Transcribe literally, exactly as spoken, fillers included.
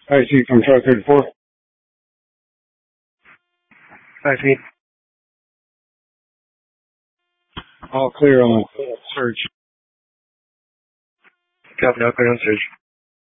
I see from truck thirty-four. I see. All clear on search. Copy, all clear on search.